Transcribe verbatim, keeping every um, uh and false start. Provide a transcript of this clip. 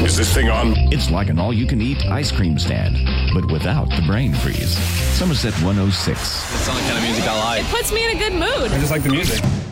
Is this thing on? It's like an all-you-can-eat ice cream stand, but without the brain freeze. Somerset one oh six. It's the only kind of music I like. It puts me in a good mood. I just like the music.